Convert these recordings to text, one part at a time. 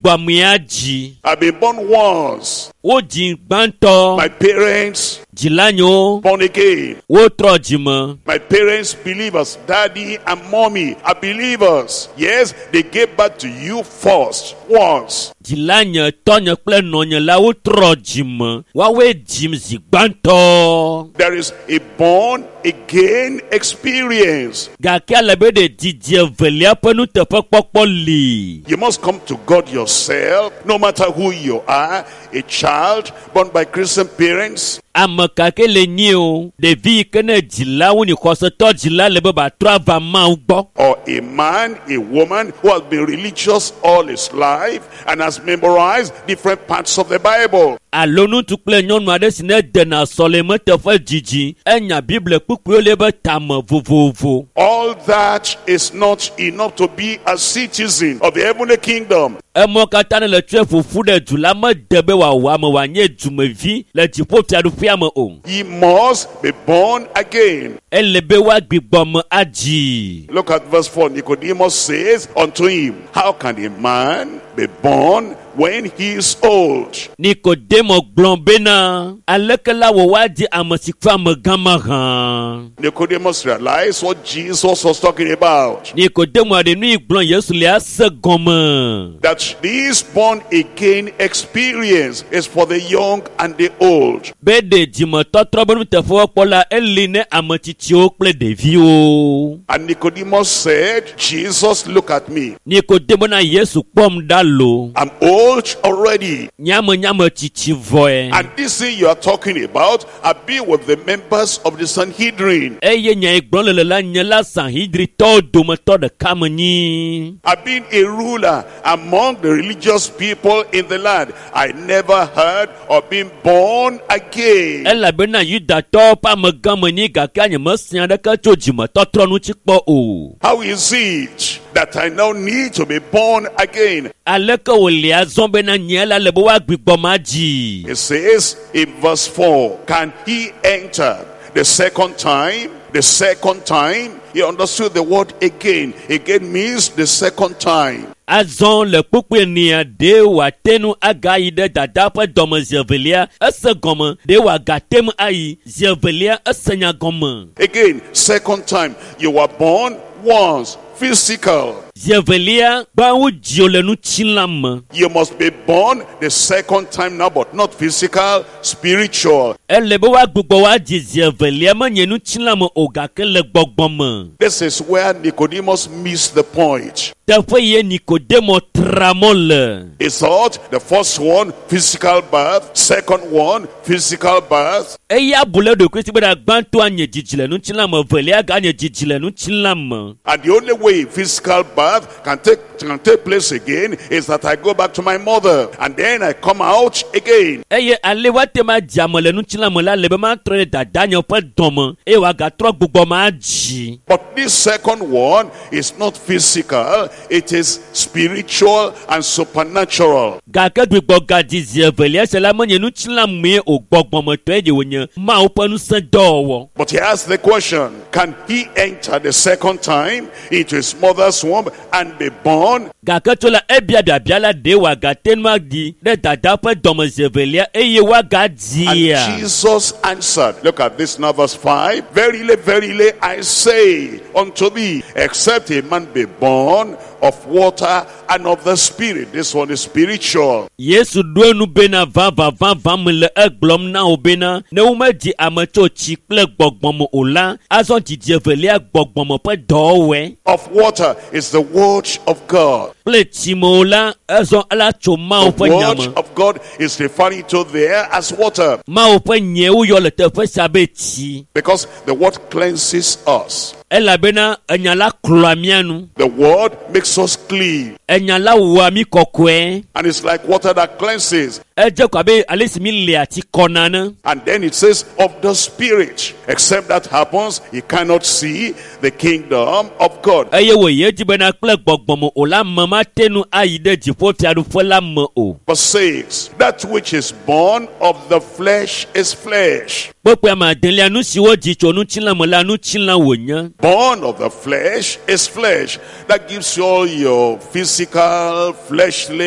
gbamiaji. I've been born once. Wo jin gbanto. My parents Jilanyo. born again. Wo trojimo. My parents believers, daddy and mommy are believers. Yes, they gave birth to you first, once. Jilanya tonya kple nonye la wo trojimo. Wa we jim zi gbanto. There is a born again experience. Gake alebe de jidie velia penu tefe kpokpo li. You must come to God yourself, no matter who you are, a child born by Christian parents, Amakake le nyi o. Devi kene jila wuni koseto jila lebe ba trava ma ugbo. or a man, a woman who has been religious all his life and has memorized different parts of the Bible. Alonu tukple nyɔnu aɖe si ne dena sɔleme teƒe dzidzi. Enya Bible kpukpuiwo lebe tame vovovo. All that is not enough to be a citizen of the heavenly kingdom. Emɔ katã ne le tue ƒoƒu ɖe du la me de be wòawɔ ame wòanye dumevi le dziƒofiaɖuƒea me o. Ye must be born again. Ele be woagbigbɔ me adzi. Look at verse 4. Nicodemus says unto him, how can a man be born when he is old? Nikodemo gblɔ bena aleke la wò woadi ame si ƒe amegãma hã. Nicodemus realized what Jesus was talking about. Nikodemo aɖe nu yi gblɔm Yesu le ase gɔme. That this born again experience is for the young and the old. Be de dzimetɔtrɔ be nuteƒewɔ kpɔ la eli ne ame tsitsiwo kple ɖeviwo. And Nicodemus said, Jesus, look at me. Nikodemo na Yesu kpɔm ɖa lo. I'm old already. Nyame tsitsi vɔe. And this thing you are talking about, I've been with the members of the Sanhedrin. Eye nya yi gblɔm le la nye la Sanhedritɔwo dometɔ ɖeka me nyi. I've been a ruler among the religious people in the land. I never heard of being born again. Elabena Yudatɔwo ƒe amegã me nyi gake anyemesi aɖeke tso dzimetɔtrɔ ŋuti kpɔ o. How is it that I now need to be born again? Aleke wòle azɔ bena nye la le be woagbigbɔ ma dzi. It says in verse 4, can he enter the second time? The second time, he understood the word again. Again means the second time. Azɔ le kpukpue nia de wòate nu agayi ɖe dada ƒe dɔme zi evelia ese gɔme de wòagatem ayi zi evelia ese nya gɔme. Again, second time, you were born once, physical. Zi evelia gbawo dziwo le nutsila me. You must be born the second time now, but not physical, spiritual. Ele be woagbugbɔ woadzi zi evelia menye nutsila me o gake le gbɔgbɔ me. This is where Nicodemus missed the point. Teƒe ye Nikodemo tra mɔ le. He thought the first one, physical birth, second one, physical birth. Eya bu le ɖokui si be ɖe gbãtɔa nye dzidzi le nutsila me, evelia ga nye dzidzi le nutsila me. And the only way physical birth can take place again is that I go back to my mother and then I come out again. Eye ale woate ma dzi ame le nutsila me la le be ma trɔ ɖe dada nye ƒe dɔme eye wòagatrɔ gbugbɔ ma dzi. But this second one is not physical, it is spiritual and supernatural. Gake gbigbɔ gadzi zi evelia se la menye nutsila me o gbɔgbɔmetɔ eye wònye Mawu ƒe ŋusẽ dɔwɔwɔ. But he asked the question, can he enter the second time into his mother's womb and be born? Gake tso la ebia biabia la de wòagate nu adi ɖe dada ƒe dɔme zi evelia eye And woagadzia. Jesus answered, look at this now, verse 5. Verily, verily, I say unto thee, except a man be born of water and of the Spirit. This one is spiritual. Yesu ɖo enu bena vavavava me le egblɔm na wo bena ne womedzi ame tso tsi kple gbɔgbɔme o la, azɔ dzidzi evelia gbɔgbɔme ƒe dɔwɔwɔe. Of water is the word of God. Kple tsi me o la, ezɔ ela tso Mawu The ƒe word nyame. of God is referring to there as water, Mawu ƒe nyewo yɔ le teƒe sia be tsi. because the word cleanses us. Elabena enya la klɔa mia nu. The word makes us clean. Enya la wɔa mi kɔkɔe. And it's like water that cleanses. Edze ko abe ale si mi le ati kɔna ne. And then it says of the Spirit. Except that happens, you cannot see the kingdom of God. Eye wòye dzi bena kple gbɔgbɔme o la me mate nu ayi ɖe dziƒofiaɖuƒe la me o. Verse 6. That which is born of the flesh is flesh. Kpekpe amadelia nu siwo dzi tso nutsila me la nutsila wònye. Born of the flesh is flesh. That gives you all your physical, fleshly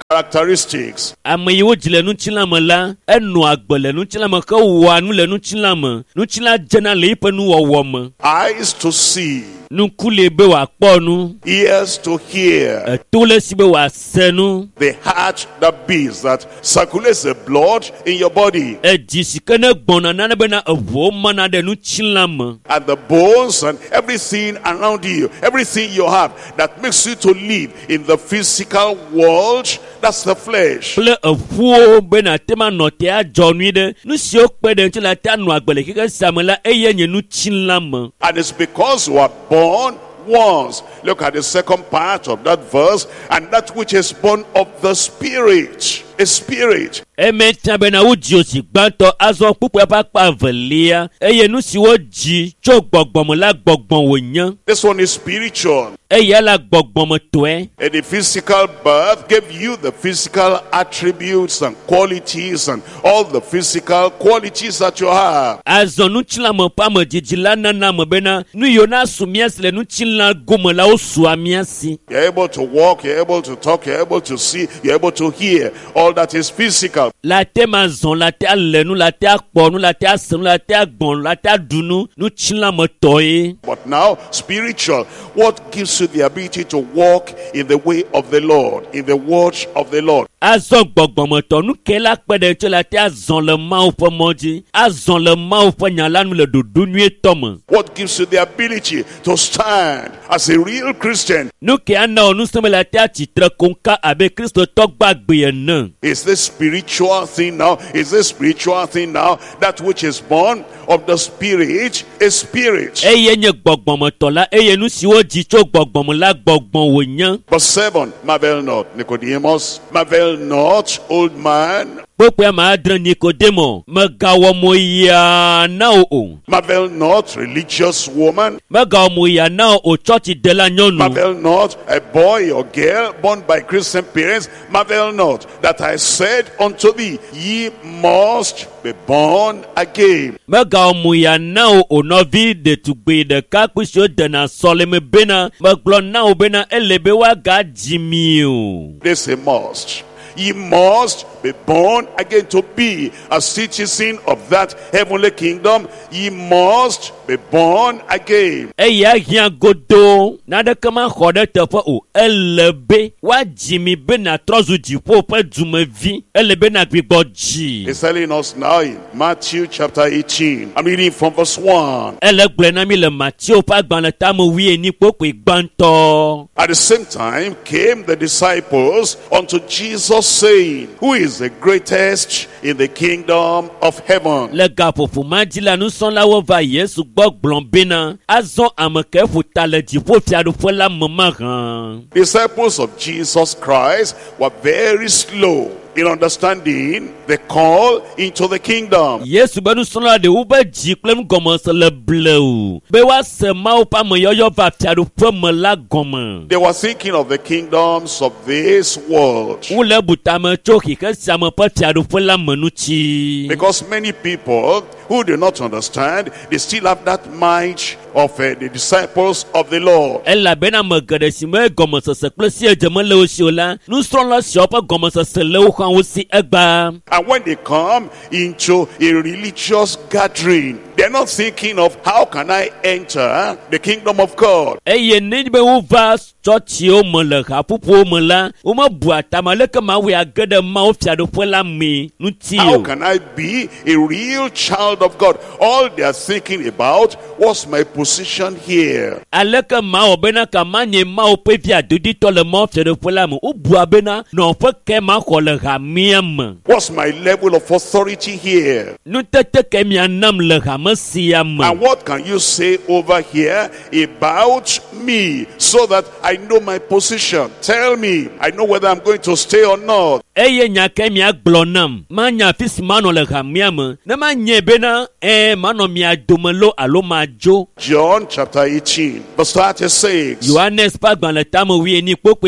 characteristics. Ame yiwo dzi le nutsila me la, eno agbe le nutsila me ke wɔa nu le nutsila me. Nutsila dzena le yiƒe nuwɔwɔ me. Eyes to see. Nuku le be wòakpɔ nu. Ears to hear. To le si be wòase nu. The heart that beats, that circulates the blood in your body. Edzi si ke ne gbɔna nane bena eʋuwo mana ɖe nutsila me. And the bones and everything around you, everything you have that makes you to live in the physical world, that's the flesh. Kple eʋuwo bena tema nɔ te adzɔ nyui ɖe. Nu siwo kpe ɖe ŋuti la te anɔ agbe le keke sia me la eye nye nutsila me. And it's because you are born once. Look at the second part of that verse. And that which is born of the Spirit, a spirit. Eme tia bena wodzi osi gbãtɔ azɔ kpukpɛ ƒe akpa evelia eye nu siwo dzi tso gbɔgbɔme la gbɔgbɔm wònye. This one is spiritual. Eya la gbɔgbɔme tɔe. And the physical birth gave you the physical attributes and qualities and all the physical qualities that you have. Azɔ nutsila me ƒe amedzidzi la nana me bena nu yiwo na su míasi le nutsila gome la wo sua míasi. You're able to walk, you're able to talk, you're able to see, you're able to hear. All that is physical. La te ma zɔn, la te ale nu, la te akpɔ nu, la te ase nu, la te agbɔn, la te adu nu, nutsila me tɔe. But now, spiritual, what gives you the ability to walk in the way of the Lord, in the word of the Lord? Azɔ gbɔgbɔmetɔ nu ke la kpe ɖe tso la te azɔn le Mawu ƒe mɔ dzi, azɔn le Mawu ƒe nya la nu le ɖoɖo nyuietɔ me. What gives you the ability to stand as a real Christian? Nu ke ana wo nu seme la te atsitre konka abe kristotɔ gbagbe ene. Is this spiritual thing now? Is this spiritual thing now? That which is born of the Spirit is spirit. Eye nye gbɔgbɔmetɔ la, eye nu siwo dzi tso gbɔgbɔme la gbɔgbɔm wònye. Verse 7, marvel not, Nicodemus, marvel not, old man. Kpokpe ma adre Nikodemo, megawɔ mo ya na o. Marvel not, religious woman. Megawɔ mo ya na o tsɔtsi de la nyɔnu. Marvel not, a boy or girl born by Christian parents. Marvel not that I said unto thee, ye must be born again. Megawɔ mo ya na o nɔvi ɖetugbi ɖeka kpli siwo dena sɔleme bena megblɔ na o bena ele be woagadzi mi o. This a must. Ye must be born again to be a citizen of that heavenly kingdom. Ye must be born again. Eya hiã godo naɖeke ma xɔ ɖe teƒe o. Ele be woadzi mi be natrɔ zu dziƒo ƒe dumevi. Ele be nagbigbɔ dzi. He's telling us now in Matthew chapter 18. I'm reading from verse 1. Ele gblɔe na mi le Matthew ƒe agbalẽ tame 19 kpokpe gbãtɔ. At the same time came the disciples unto Jesus, saying, who is the greatest in the kingdom of heaven? Le gaƒoƒo ma dzi la nusrɔ̃lawo va Yesu gbɔ gblɔm bena azɔ ame ke ƒo ta le dziƒofiaɖuƒe la me mahã. Disciples of Jesus Christ were very slow in understanding the call into the kingdom. Yesu be nusrɔ̃la ɖewo be dzi kple nugɔmese le bleu be woase Mawu ƒe ameyɔyɔ va fiaɖuƒe me la gɔme. They were thinking of the kingdoms of this world. Wole butame tso xixe sia me ƒe fiaɖuƒe la me nutsi. Because many people who do not understand, they still have that mind of the disciples of the Lord. Elabena ame geɖe si me gɔmesese kple si edzeme le wo si o la, nusrɔ̃la siawo ƒe gɔmesese le wo xɔ wo si egba. And when they come into a religious gathering, they're not thinking of how can I enter the kingdom of God. Eye ne be wova tsɔtsiwo me le haƒoƒowo me la, womebu atame leke Mawu age ɖe Mawu fiaɖuƒe la me nuti How o. can I be a real child of God? All they are thinking about was my position here. Aleke Mawu bena kama nye Mawu ƒe fia doditɔ le Mawu fiaɖuƒe la me, wobua bena nɔƒe ke ma xɔ le hamea me. What's my level of authority here? Nutete ke mianam le hame sia me. And what can you say over here about me so that I know my position? Tell me, I know whether I'm going to stay or not. Eye nya ke miagblɔ nam, manya afi si manɔ le hamea me, ne manye bena manɔ mia dome lo alo madzo. John chapter 18, verse 36. Yohanes ƒe agbalẽ tame 19 kpokpe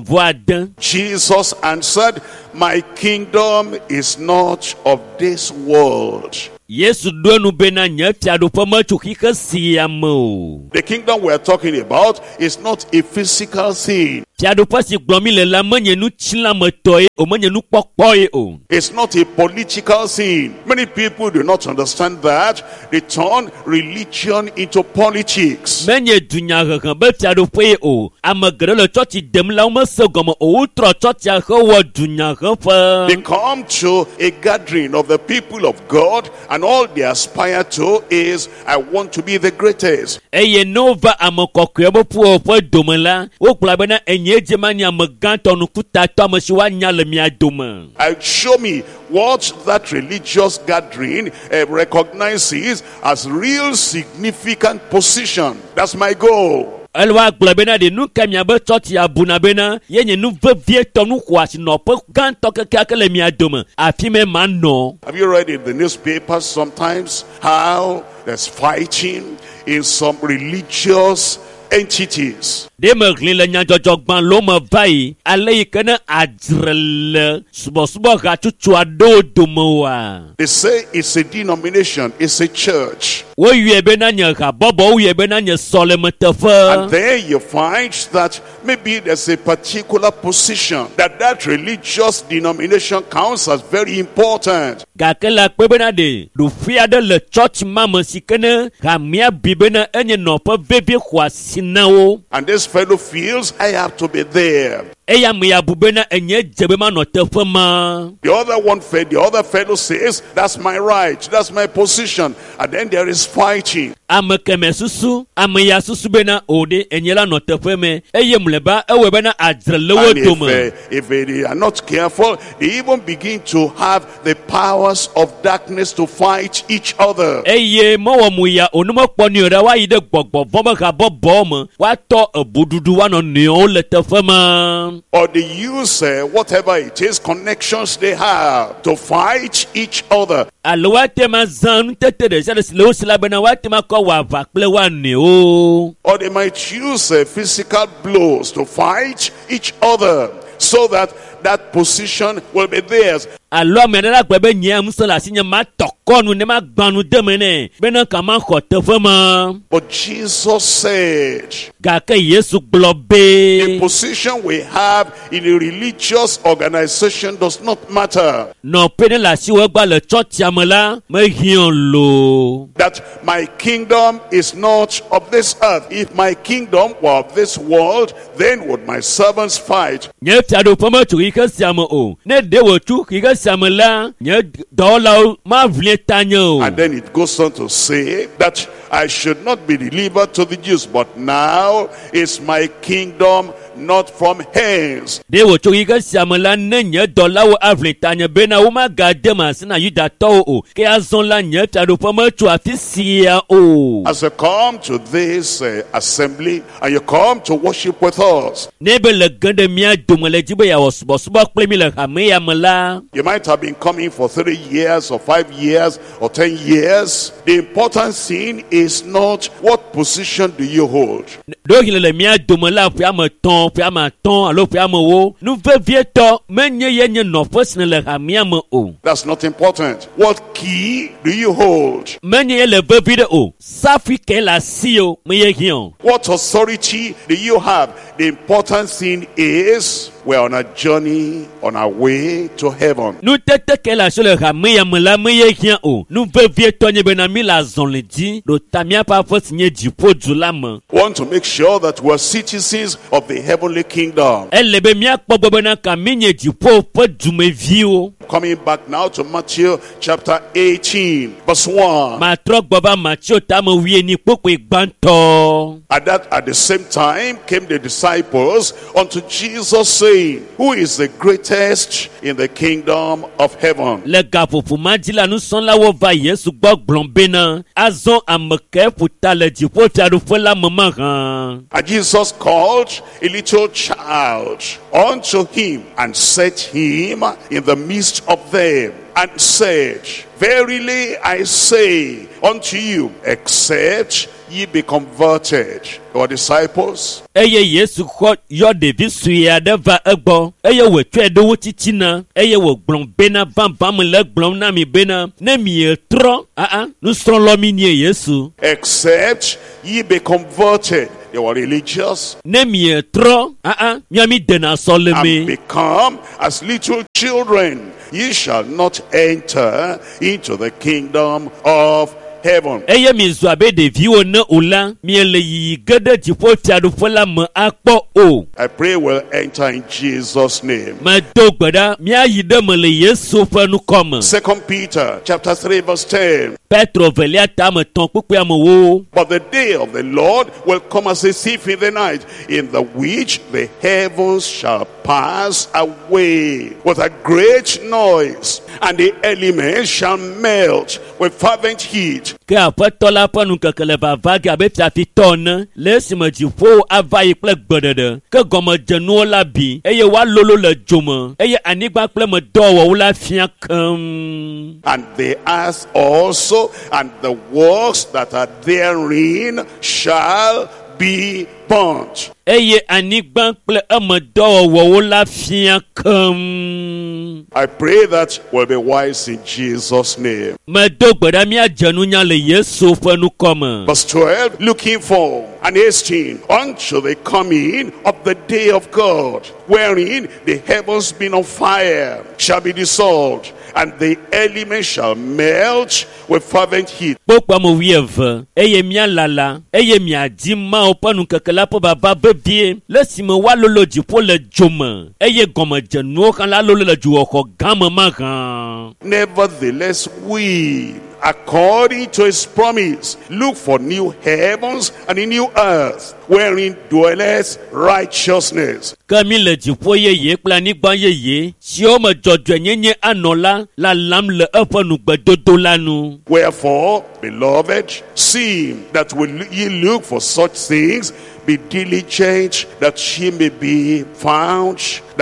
30. Jesus answered, my kingdom is not of this world. Yesu ɖo enu bena nye fiaɖuƒe metso xixe sia me o. The kingdom we're talking about is not a physical thing. Fiaɖuƒe si gblɔm mi le la menye nu tsilametɔe o, menye nu kpɔkpɔe o. It's not a political thing. Many people do not understand that. They turn religion into politics. Menye dunyahehe be fiaɖuƒe o. Ame geɖe le tsɔtsi dem la womese gɔme o. Wotrɔ tsɔtsia hewɔ dunyaheƒe. They come to a gathering of the people of God, and all they aspire to is, I want to be the greatest. Eye ne wova ame kɔkɔe be ƒuwɔ ƒe dome la, wogblɔ bena enye dze ma nye ame gãtɔ nukutatɔ ame si woanya le mia dome. Show me what that religious gathering recognizes as real significant position. That's my goal. Elwa gblɔ bena de nu ka miabe tsɔtsi abuna bena ye nye nu vevietɔ nu xɔasi nɔƒe gãtɔ kekeake le mia dome. Afi me manɔ. Have you read in the newspapers sometimes how there's fighting in some religious entities? De me ɣli le nyadzɔdzɔgbalẽwo me va yi ale yi ke ne adzre le subɔsubɔ hatsotso aɖewo dome oa. They say it's a denomination, it's a church. Woyɔe bena nye habɔbɔ, woyɔe bena nye sɔlemeteƒe. And there you find that maybe there's a particular position that religious denomination counts as very important. Gake la kpe bena de ɖoƒe aɖe le tsɔtsi ma me si ke ne hamia bi bena enye nɔƒe vevie xɔasi na wo. And this fellow feels, I have to be there. Eya me ya bu bena enye dze be manɔ teƒe ma. The other fellow says, that's my right, that's my position. And then there is fighting. Ame keme susu, ame ya susu bena ode enye la nɔ teƒe me. Eye mleba ewe bena adzre le wo dome. If they are not careful, they even begin to have the powers of darkness to fight each other. Eye mɔwɔ mu ya onuma kpɔni o ɖe wa yi ɖe gbɔgbɔ vɔ me habɔbɔ me wa tɔ ebududu wa nɔ nɔewo le teƒe ma. Or they use whatever it is, connections they have to fight each other. Alo wa tema zan tete de sia de si le wo si la bena wa tema kɔ wa va kple wa nɔewo. Or they might use physical blows to fight each other so that position will be theirs. Alo ame ɖe la gbe be nye ŋusẽ le asi nye ma tɔkɔnu ne ma gbanu deme ne bena kama xɔ teƒe ma. But Jesus said, Gake Yesu gblɔ the be position we have in a religious organization does not matter. nɔƒe ne le asi wo gba le tsɔtsia me la mehiã lo. That my kingdom is not of this earth. If my kingdom were of this world, then would my servants fight. Nye fiaɖuƒe metso yi ke sia me o. Ne ɖe wòtsu yi ke sia me la, nye dɔwɔlawo mavlie tanye o. And then it goes on to say that I should not be delivered to the Jews, but now is my kingdom not from hence. De wòtso yi ke sia me la, ne nye dɔlawo avlie tanye bena womagade me asi na Yudatɔwo o. Ke azɔ la nye fiaɖuƒe metso afi sia o. As you come to this assembly and you come to worship with us, Ne be le ge ɖe mía dome le dzi be yeawɔ subɔsubɔ kple mi le hame ya me la, you might have been coming for 3 years or 5 years or 10 years. The important thing is not what position do you hold. ɖo yi le mía dome la ƒe ame tɔn, ƒe ame atɔn alo ƒe ame wo. Nu vevietɔ menye ye nye nɔƒe si le hamea me o. That's not important. What key do you hold? Menye ye le vevi ɖe o. Safi ke le asi o, meye hiã. What authority do you have? The important thing is we're on a journey on our way to heaven. Nu tete ke le asi le hamea me la meye hiã o. Nu vevietɔ nye bena mi le azɔli dzi ɖo ta míaƒe aƒe si nye dziƒodu la me. Want to make sure that we're citizens of the heavenly kingdom. Ele be míakpɔ gbɔ bena ka mi nye dziƒo ƒe dumeviwo. Coming back now to Matthew chapter 18, verse 1. Matrɔ gbɔ va Matthieu tame wuieni kpokpoe gbãtɔ. At the same time came the disciples unto Jesus, saying, who is the greatest in the kingdom of heaven? Le gaƒoƒo ma dzi la nusrɔ̃lawo va Yesu gbɔ gblɔm bena azɔ ame ke ƒota le dziƒofiaɖuƒe la me mahã. And Jesus called a little child unto him and set him in the midst of them and said, verily I say unto you, except ye be converted. Your disciples, Eye Yesu xɔ yɔ ɖevi sue aɖe va egbɔ eye wòtsɔe ɖe wo titina eye wògblɔm bena vavã mele gblɔm na mi bena ne mietrɔ nusrɔ̃lɔ mi nie Yesu. except ye be converted, they were religious, ne mietro miami dena and soleme become as little children, ye shall not enter into the kingdom of heaven. eye mi zo abe deviwo ne ola miele yi gede jipo tiadu fola me akpo o I pray we'll enter in Jesus' name. ma do gbada mi ayi de me le Yesu fenu komme 2 Peter chapter 3 verse 10. Petro velia ta me ton pupu am wo But the day of the Lord will come as a thief in the night, in the which the heavens shall pass away with a great noise, and the elements shall melt with fervent heat. ke apeto la penu kekele vavage abe fiafi ton le sime jipo avayi kple gbedede ke gome jenuwo la bi eye wa lolo le jome eye anigba kple me dɔwɔwo la fia kem And the earth also, and the works that are therein shall be burnt. eye anigba kple eme dɔwɔwɔwo la fia kem I pray that we'll be wise in Jesus' name. me do gbeda mia jenunya le Yesu ƒe nukɔme Verse 12, looking for and hasting unto the coming of the day of God, wherein the heavens being on fire shall be dissolved, and the elements shall melt with fervent heat. kpokpa mo wieve eye mia lala eye mia di mawo ƒe nukeke la ƒe baba vevie le sime wa lolo dziƒo le dzome eye gɔmedzenuwo hã la lolo le dzuwɔxɔ gã me mahã. Nevertheless, we, according to his promise, look for new heavens and a new earth, wherein dwelleth righteousness. ke mi le dziƒo yeye kple anyigba yeye siwo me dzɔdzɔenyenye anɔ la lalam le eƒe nugbedodo la nu. Wherefore, beloved, seeing that ye look for such things, be diligent that ye may be found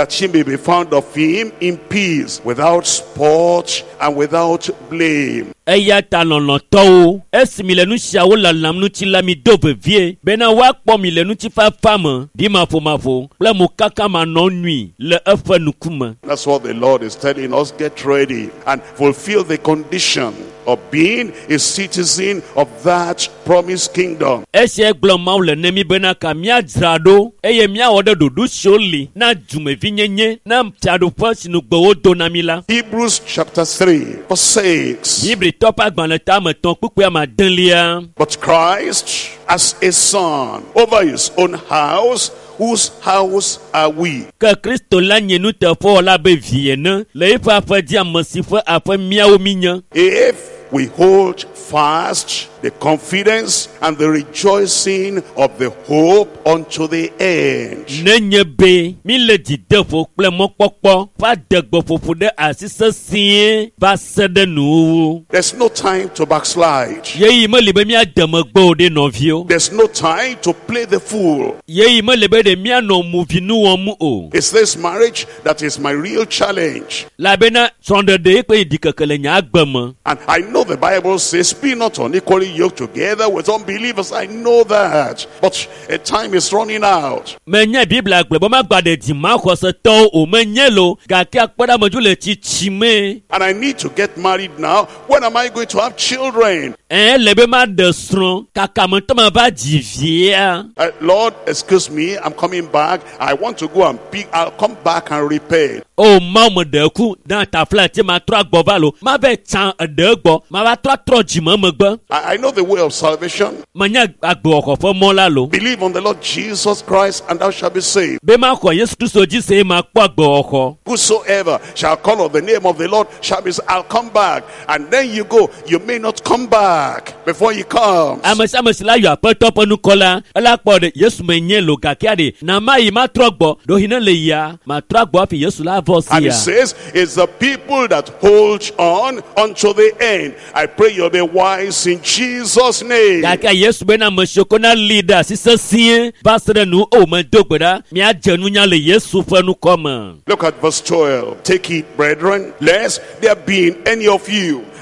of him in peace, without spot and without blame. Eya ta lɔlɔtɔwo esi mi le nu siawo lalam ŋuti la mi do vevie bena woakpɔ mi le ŋutifafa me ɖimafomafo kple mokaka manɔ nyui le eƒe nukume. That's what the Lord is telling us. Get ready and fulfill the condition of being a citizen of that promised kingdom. Esia gblɔ Mawu le ne mi bena ka miadzra ɖo eye miawɔ ɖe ɖoɖo siwo li na dumevi nyenye na fiaɖoƒe si nugbewo do na mi la. Hebrews chapter 3 verse 6. Hebritɔ ƒe agbalẽ ta ame etɔ̃ kpukpui ame adelia. But Christ as a son over his own house, whose house are we? Ke Kristo la nye nuteƒewɔla be vi ene le eƒe aƒe dzi ame si ƒe aƒe miawo mi nye. If we hold fast the confidence and the rejoicing of the hope unto the end. Nenye be mi le dzideƒo kple mɔkpɔkpɔ va de gbeƒoƒo ɖe asi sesĩe va se ɖe nuwuwu. There's no time to backslide. Yeyi meli be miade megbe o ɖe nɔviwo. There's no time to play the fool. Yeyi meli be ɖe mianɔ movinu wɔm o. It's this marriage that is my real challenge. Labena srɔ̃ɖeɖe kple yidikeke le nye agbe me. And I know the Bible says, be not unequally yoked together with unbelievers. I know that. But a time is running out. Menye Biblia gblɔ be magba ɖe dzima xɔsetɔwo o menye lo gake akpɔɖamedzo le tsitsime. And I need to get married now. When am I going to have children? Le be maɖe srɔ̃ kakametɔ me va dzi vie. Lord, excuse me, I'm coming back. I want to go and pick. I'll come back and repent. O Mawu me ɖe ku na tafla ti ma trɔ agbɔ va lo ma ve tsa eɖe gbɔ ma va trɔ dzime megbe. I know the way of salvation. Menye agbewɔxɔ ƒe mɔ la lo. Believe on the Lord Jesus Christ and thou shalt be saved. Be ma xɔ Yesu Kristo dzi se ma kpɔ agbewɔxɔ. Whosoever shall call on the name of the Lord shall be saved. I'll come back. And then you go. You may not come back before he comes. Ame si la yɔ aƒetɔ ƒe nukɔ la ela kpɔ ɖe Yesu menye lo gakea ɖe na ma yi ma trɔ gbɔ ɖo hi ne le yia ma trɔ agbɔ hafi Yesu la vɔ And si it ya. says, it's the people that hold on unto the end. I pray you'll be wise in Jesus' name. Gake Yesu bena ame siwo ko na li ɖe asi sesĩe va se ɖe nu o me do gbe ɖa miadze nunya le Yesu ƒe nukɔ me. Look at verse 12. Take it, brethren, lest there be in any of you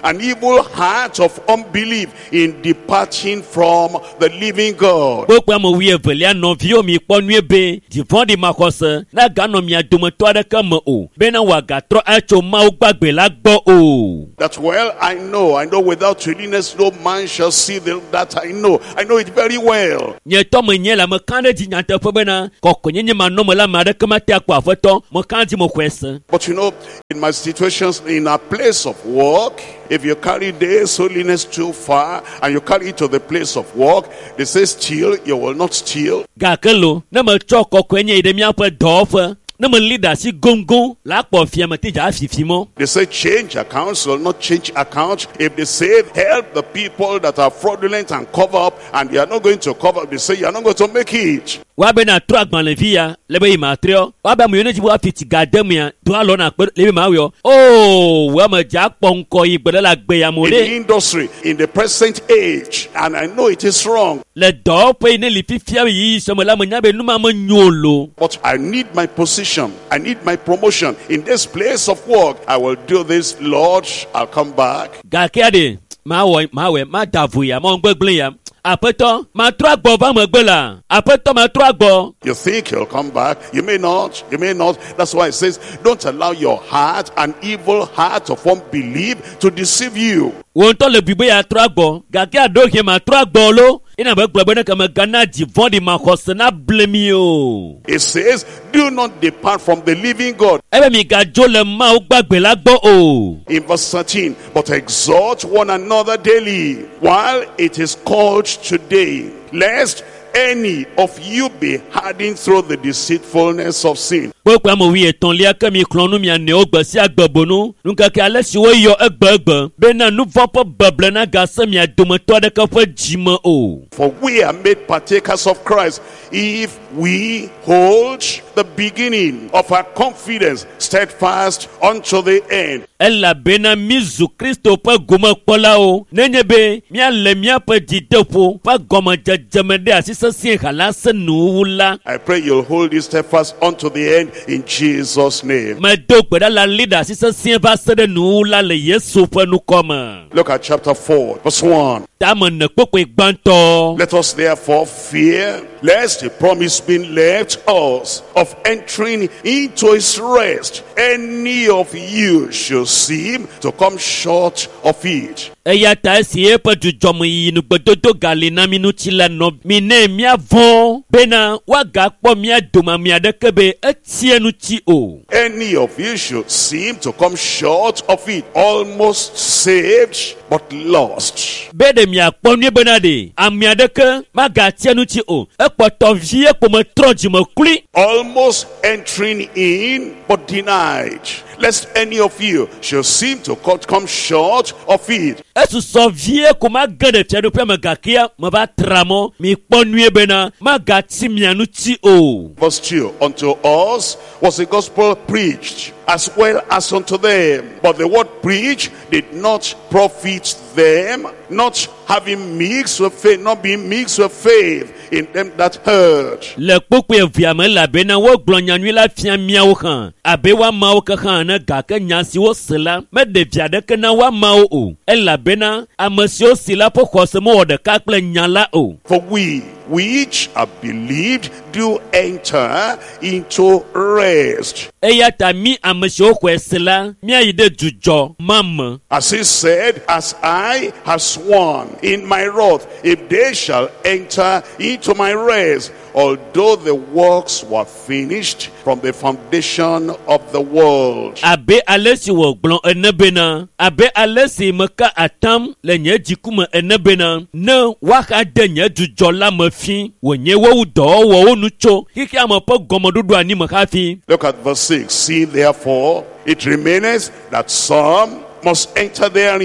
an evil heart of unbelief in departing from the living God. Gbogbo àmọ̀ wí ẹ̀fẹ̀lẹ́ ànọ̀fíò mi pọ̀ nú ebe dìfọ́n di makọ̀sẹ̀ náà gánà mi àdùmọ̀tò àdẹ́kẹ́ mọ̀ o bẹ́ẹ̀ náà wà gàtrọ̀ ẹ̀tsọ̀ máa gbàgbé la gbọ́ o. That well I know without readiness no man shall see that I know it very well. Nye tọ́mọ̀ nyẹ́ la mọ̀ kán dẹ́ di nyàtọ̀ fún bẹ́ẹ̀ náà kọ̀kọ̀ nyẹ́ nyẹ́ ma nọ́mọ̀ la mọ̀ àdẹ́kẹ́ ma tẹ́ àkọ́ àfẹ́tọ́ mọ̀ kán di mọ̀ kọ́ ẹ̀sẹ̀. But you know, in my situations, in a place of work, if you carry this holiness too far and you carry it to the place of work, they say steal, you will not steal. Gàkẹ́lò náà mọ̀ tsọ́ kọ̀kọ̀ ẹ̀yẹ́ ìdẹ́mi àpẹ́ dọ́ọ̀fẹ́. Náà mọ̀ leader sí góńgó làápọ̀ fìyàmọ̀ tẹ̀jà àfìfì mọ́. They say change accounts, will not change accounts. If they say help the people that are fraudulent and cover up, and they are not going to cover up, they say you are not going to make it. Wa bɛ na tura gbɔnle fi ya lɛbɛ yi ma tirɛ wa bɛ mu yɛ ne ti wa fiti ga dɛmu ya to a lɔ na kpɛ lɛbi ma wuyɔ ooo wa ma ja kpɔ nkɔ yi gbɛdɛ la gbɛ ya mo In de. the industry, in the present age, and I know it is wrong, Le dɔɔ pe ne li fifia yi sɔmɔ la mo nya bɛ numa mo nyolo. but I need my position, I need my promotion in this place of work. I will do this, Lord, I'll come back. Gakea de ma wɛ ma davu ya ma gbɛgblẽ ya. Apɛtɔ ma tura gbɔ va me gbe la apɛtɔ ma tura gbɔ. You think he'll come back? You may not. That's why it says, don't allow your heart, an evil heart of unbelief, to deceive you. Wo ŋutɔ le bibe ya tura gbɔ gakea do hɛ ma tura gbɔ lo. Ina bɛ gblɔ bɛ ne kɛmɛ Ghana divɔn di ma xɔse na ble mi o. It says, do not depart from the living God. Ebe mi gadzo le Mawu gbagbe la gbɔ o. In verse 13, but exhort one another daily, while it is called today, lest any of you be hardened through the deceitfulness of sin. Gbogbo àmọ̀ wí ẹ̀tàn lé akẹ́mi kúlọ̀nù mi àná ó gbẹ̀ sí agbẹ̀bọ̀nù. Nùkàkẹ́ alẹ́ sì wọ́n yọ ẹgbẹ̀ẹ́gbẹ̀. Bẹ́ẹ̀ náà nùfọ́pọ̀ bẹ̀bẹ̀rẹ̀ náà ga sẹ́mi àdùmọ̀tò àdẹ́kẹ́ fẹ́ jì mọ́ o. For we are made partakers of Christ if we hold the beginning of our confidence steadfast unto the end. Ela bena mizu Kristo pe gome kpɔla o. Nenye be míale míaƒe dzideƒo ƒe gɔmedzedzeme ɖe asi sesẽ hala se nuwu la. I pray you'll hold it steadfast unto the end in Jesus' name. Medo gbe ɖa la li ɖe asi sesẽ va se ɖe nuwu la le Yesu ƒe nukɔme. Look at chapter 4, verse 1. Tame ne kpekpe gbãtɔ. Let us therefore fear, lest the promise being left us of entering into his rest, any of you should seem to come short of it. Eya ta esi eƒe dzudzɔme yiyi nugbedodo gali na mi ŋuti le nɔ mi ne míavɔ̃ bena woagakpɔ mía dome ame aɖeke be etie ŋuti o. Any of you should seem to come short of it, almost saved but lost. Be ɖe miakpɔ nue bena ɖe ame aɖeke magatie ŋuti o. Ekpɔtɔ vie kpome trɔ dzime kuli. Almost entering in but denied, lest any of you should seem to come short of it. Esusɔ vie ko magge ɖe fiaɖoƒe me gakea me va tra mɔ mi kpɔ nue bena magati mia ŋuti o. Verse 2, unto us was the gospel preached as well as unto them, but the word preached did not profit them, not having mixed with faith, not being mixed with faith in them that heard. Le kpokpe evia me elabena wogblɔ nyanyui la fia miawo hã abe woamawo ke hã ne gake nya siwo se la meɖe vi aɖeke na woamawo o elabena ame siwo si la ƒe xɔse mewɔ ɖeka kple nya la o. For we which are believed do enter into rest. Eya ta mi ame siwo xɔe se la míayi ɖe dzudzɔ ma me. As he said, as I have sworn in my wrath, if they shall enter into my rest, although the works were finished from the foundation of the world. Abe ale si wɔ gblɔ ene bena abe ale si meka atam le nye dziku me ene bena ne woaxa de nye dzudzɔ la me fi wònye wowu dɔwɔwɔwo nu tso xixea me ƒe gɔmeɖoɖo ani me hafi. Look at verse 6. See therefore, it remaineth that some must enter therein,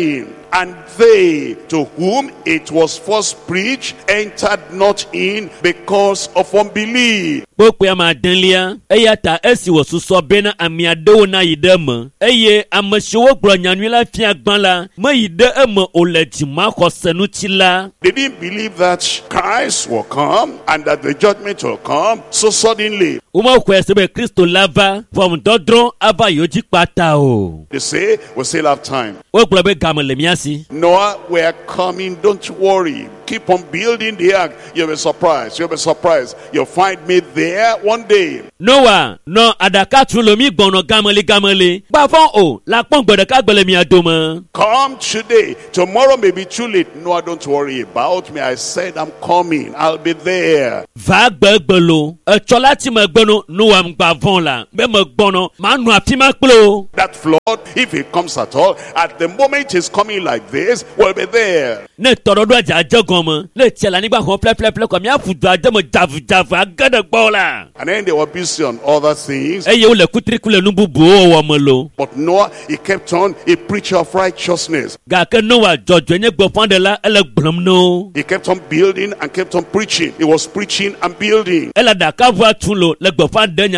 And they to whom it was first preached entered not in because of unbelief. Pokwe amadenlia eyata esi wosuso bena amiadewo na yideme eye ameshewo glonyanwila fiagbanla ma yide eme olejima khosenutila. They didn't believe that Christ will come and that the judgment will come so suddenly. Uma kwesebe Kristo lava from dodron aba yoji pata o. They say we still have time. O globe gamele miasi. Noah, we are coming, don't worry. Keep on building the ark. You'll be surprised. You'll be surprised. You'll find me there one day. Noah, no adaka tulomi gbono gamele. Bafon o, la pon gbodaka gbele mi adoma. Come today. Tomorrow may be too late. Noah, don't worry about me. I said I'm coming. I'll be there. Va gbegbelo. E chola ti me gbono Noah mbavon la. Be me gbono, ma nu afima kplo. That flood, if it comes at all, at the moment it's coming like this, we'll be there. Ne torodo aja jogon mo. Le tiela nigba kon ple kom ya fudu aja mo javu agada gbola. And then they were busy on other things. Eye o le kutri kule nu bubu o mo lo. But Noah, he kept on a preacher of righteousness. Ga ke Noah jojo nye gbo fande la ele gbrom no. He kept on building and kept on preaching. He was preaching and building. Ela da ka vo atulo le gbo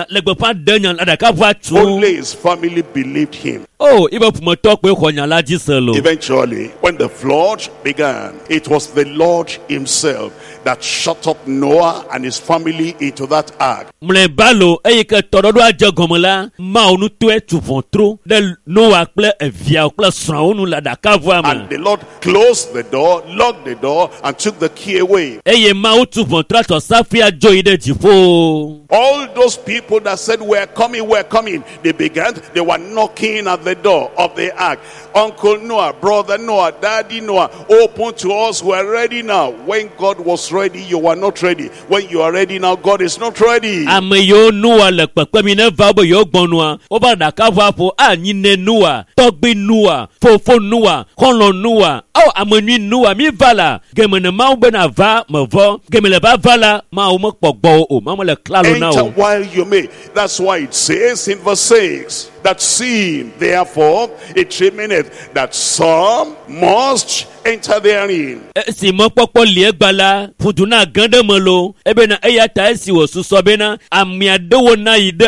fande la da ka vo atu. Only his family believed him. Oh, ibe pumo tok pe khonya la jiselo. Eventually, when the flood began, it was the Lord himself that shut up Noah and his family into that ark. Mle balo eye ke torodo aja gomola ma onu to e tuvontro de Noah kple evia kple sraonu la da ka vo am. And the Lord closed the door, locked the door, and took the key away. Eye ma o tuvontro to safia joide jifo. All those people that said we're coming, they were knocking at the door of the ark. Uncle Noah, brother Noah, daddy Noah, open to us, we're ready now. When God was ready, you were not ready. When you are ready now, God is not ready. Ame yo Noah le pepe mi ne va bo yo gbonua oba da ka va po anyine Noah togbe Noah fofo Noah kolon Noah o amenu Noah mi vala gemene ma ugbe na va me vo gemele ba vala ma o mo pogbo o ma mo le klalo na Enter o. while you may. That's why it says in verse 6 that seeing therefore it remaineth that some must enter therein. Si mo popo le gbala fuduna gande mo lo ebe na eyata esi wo suso be na ami adewo na ide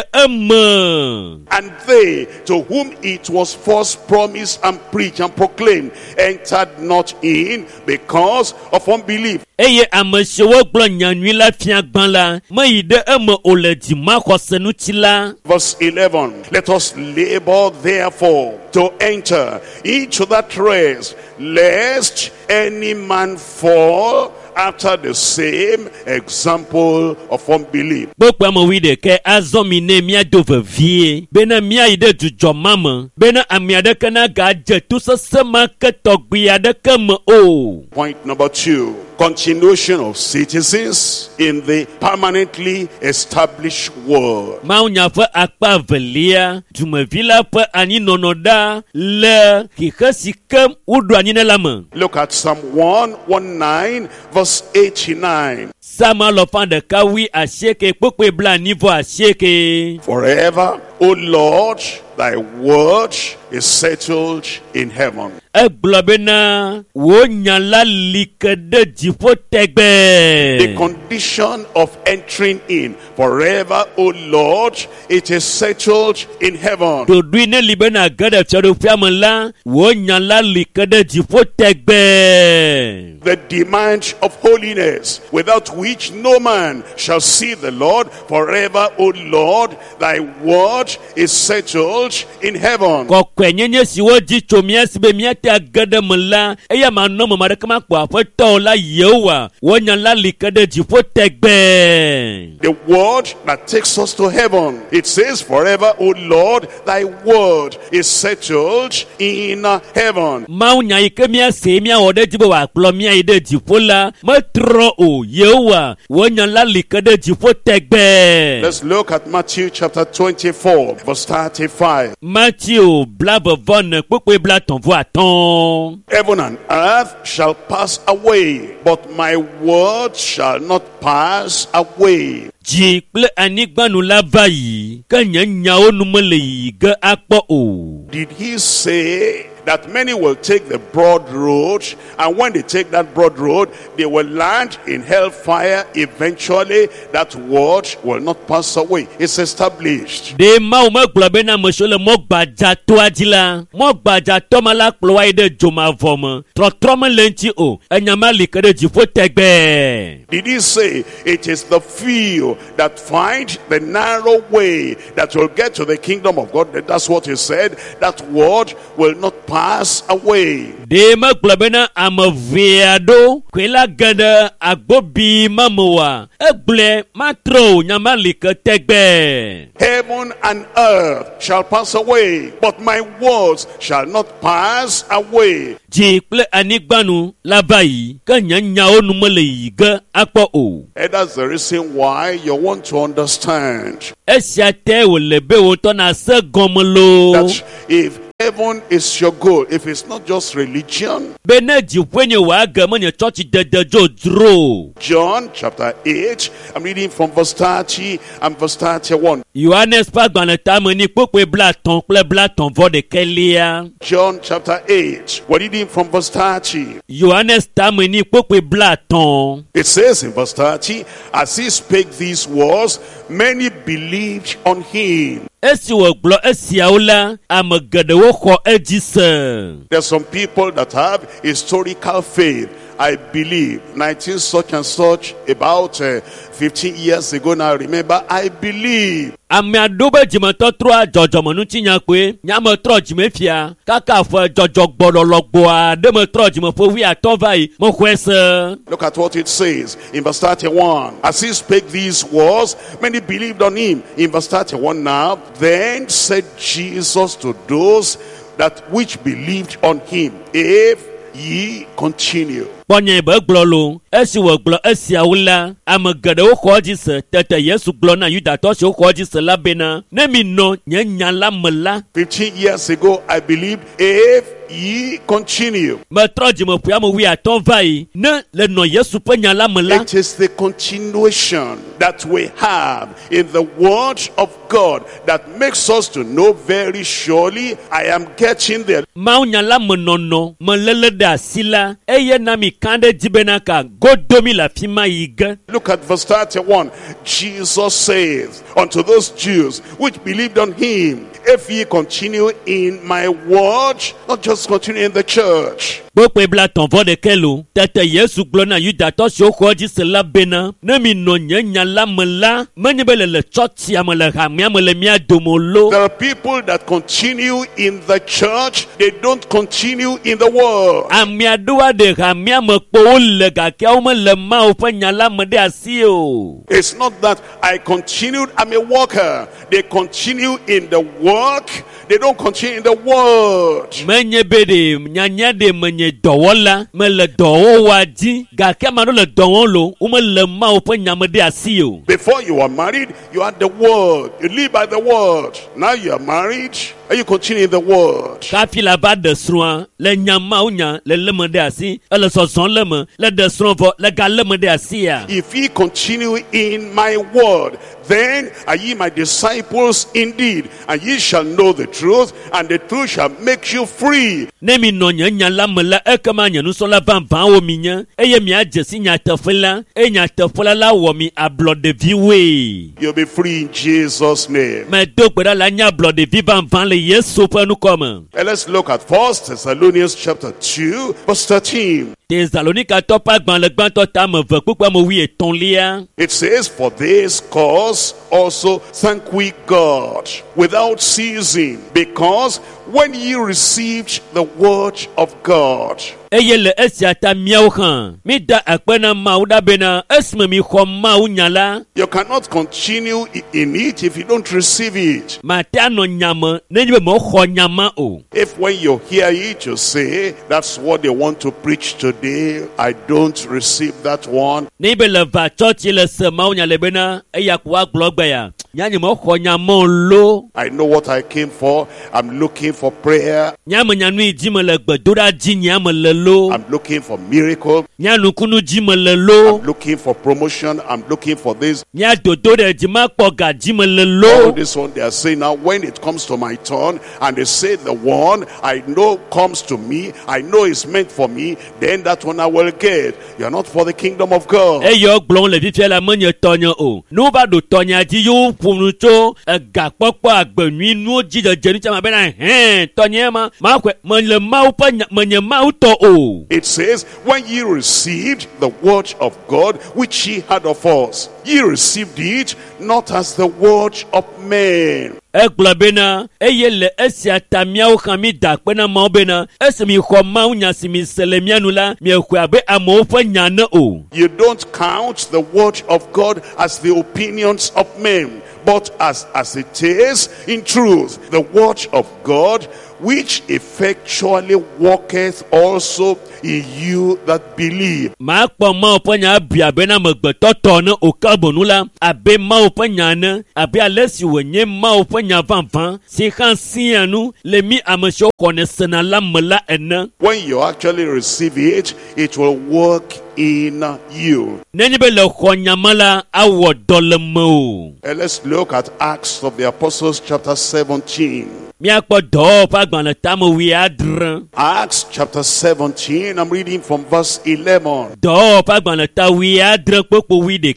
emo. And they to whom it was first promised and preached and proclaimed entered not in because of unbelief. Eye amesewo gblɔ nyanyui la fiagban la me yi ɖe eme ole dzima xɔsenu ti la. Verse 11, let us labor therefore to enter into that rest, lest any man fall after the same example of unbelief. Gbogbo ame wi de ke azɔ mi ne mia do vevie bena mia yi ɖe dzudzɔ ma me bena ami aɖeke na ga dze to sese ma ke tɔgbi aɖeke me o. Point number 2, continuation of citizens in the permanently established world. Mawu nya ƒe akpa velia dumevi la ƒe anyinɔnɔ ɖa le xixe si ke woɖo anyi ne la me. Look at Psalm 119 verse 89. Sama lɔƒã ɖeka wi asieke kpekpe bla nivɔ asieke. Forever, O Lord, thy word is settled in heaven. Egblɔ bena wo nya la li ke ɖe dziƒo The tɛgbɛ. condition of entering in. Forever, O Lord, it is settled in heaven. Ɖoɖoe ne li bena ge ɖe fiaɖoƒea me la wo nya la li ke ɖe dziƒo tɛgbɛ. The demand of holiness, without which no man shall see the Lord. Forever, O Lord, thy word is settled in heaven. Kɔkɔe nyenye si wo dzi tso mía si be mía te age ɖe me la eya ma nɔ mɔmɔ ɖeke ma kpɔ aƒetɔ la Yehowa wo nya la li ke ɖe dziƒo tɛgbɛ. The word that takes us to heaven. It says, forever, O Lord, thy word is settled in heaven. Mawu nya yi ke mía se mía wɔ ɖe dzi be wòakplɔ mía yi ɖe dziƒo la metrɔ o. Yehowa wo nya la li ke ɖe dziƒo tɛgbɛ. Let's look at Matthew chapter 24, verse 35. Matthew blabevɔ ne kpekpe bla tɔ̃ atɔ̃. Heaven and earth shall pass away, but my word shall not pass away. Dzi kple anyigba nu la va yi ke nye nyawo nu mele yi ge akpɔ o. Did he say that many will take the broad road, and when they take that broad road, they will land in hellfire. Eventually, that word will not pass away. It's established. De mau magbla na mosole mogbaja toadila. Mogbaja tomala ploide joma vom. Trotroma lenti o. Enyama likere jifo tegbe. Did he say it is the few that find the narrow way that will get to the kingdom of God? That's what he said. That word will not pass away. De magbla na amaviado kwela gada agbobi mamoa. Eble matro nyama like tegbe. Heaven and earth shall pass away, but my words shall not pass away. Jiple anigbanu labai kanyanya onumele ga akpo o. And that's the reason why you want to understand Esiate o lebe o to na se gomolo. that if heaven is your goal, if it's not just religion. Beneji wenye wa gamanya church de jodro. John chapter 8, I'm reading from verse 30 and verse 31. Yohanes pa gbana tamani pope blaton ple blaton vo de kelia. John chapter 8, we're reading from verse 30. Yohanes tamani pope blaton. It says in verse 30, as he spake these words, many believed on him. Esi wo glo esi aula amagade wo kho ejise. There's some people that have historical faith. I believe 19 such and such, about 15 years ago now, remember, I believe. Ame adobe jimato troa jojomonu tinya kwe nyama tro jimefia kaka fo jojo gbolologbo a de me tro jimofo wi aton vai mo kwese. Look at what it says in verse 31. As he spake these words, many believed on him. In verse 31 now, then said Jesus to those that which believed on him, if ye continue. Bonye be glolo esi wo glo esi awula amagade wo khojise tete Yesu glo na Yuda to se khojise labena na mi no nyanya la mala. 15 years ago I believed, if ye continue. Me troji mo pia mo wi aton vai na le no Yesu pe nya la mala. It is the continuation that we have in the word of God that makes us to know very surely I am getting there. Ma nya la monono mo lele da sila eye na mi kande jibenaka godomi la fima yiga. Look at verse 31. Jesus says unto those Jews which believed on him, if ye continue in my word, not just continue in the church. Bokwe blaton vo de kelo tete Yesu glo na Yuda to se khojise labena na mi no nyanya la mala menyebele le church ya mala hamia mala mia domolo. There are people that continue in the church, they don't continue in the world. Amia doa de hamia me po le ga ke o me le ma o fa nyala me de asio. It's not that I continued, I'm a worker. They continue in the work, they don't continue in the word. Menyebede nyanya de menye dowola me le dowo waji ga ke ma no le dowon lo o me le ma o fa nyame de asio. Before you were married, you had the word. You live by the word. Now you are married, and you continue in the word. Kafi la ba de soin le nyama o nya le me de asi le soson le me le de soin vo le ga le me de asia. If ye continue in my word, then are ye my disciples indeed, and ye shall know the truth, and the truth shall make you free. Nemi no nya la me la ekama nya nu so la van o mi nya eye mi ajesi nya tefela e nya tefela la wo mi a blood de viwe. You'll be free in Jesus' name. Me do gbera la nya blood de vivan van le Yesu pe nu come. And let's look at 1 Thessalonians chapter 2, verse 13. Thessalonica to pa gban le gban to ta me ve pupa mo wi eton lia. It says, for this cause also thank we God without ceasing, because when ye received the word of God. Eye le esiata miau han mi da akpena mau da bena esme mi kho mau nyala. You cannot continue in it if you don't receive it. Mata no nyama nenbe mo kho nyama o. If when you hear it you say, that's what they want to preach today, I don't receive that one. Nibe le va church le se mau nyale bena eya kwa glogba ya. nyanye mo khonya mo lo I know what I came for. I'm looking for prayer. nyame nyanu idime le gbedora ji nyame le lo I'm looking for miracle. nyanu kunu jime le lo I'm looking for promotion. I'm looking for this. nya dodo de jima kpoga jime le All lo this one they are saying now, when it comes to my turn, and they say the one I know comes to me, I know is meant for me, then that one I will get. You are not for the kingdom of God. eyo gblon le fifia la menye tonye o no ba do tonya ji yo punu cho ga popo agbenui nu ji de jenu chama be na tonye ma kwe menye ma upa menye ma uto o. It says, when ye received the word of God, which ye had of us, ye received it not as the word of men. Egblɔ bena eye le esia ta miawo kan mi da kpena mawo bena esi mi xɔ mawu nya si mi se le mianu la miexɔe abe amewo ƒe nya ne o. You don't count the word of God as the opinions of men, but as it is in truth, the word of God, which effectually worketh also in you that believe. Ma kpɔ mawo ƒe nya bia bena megbetɔ tɔ ne o ke bonu la abe mawo ƒe nya ne abe ale si wònye mawo ƒe nya vavã si hã sia nu le mi ame siwo xɔne sena la me la ene. When you actually receive it, it will work in you. Nenye be le xɔ nyama la awɔ dɔ le me o. And let's look at Acts of the Apostles chapter 17. Miakpɔ dɔwɔ ƒe agbalẽ tame 10. Acts chapter 17, I'm reading from verse 11. Dɔwɔ ƒe agbalẽ ta 10 kpokpo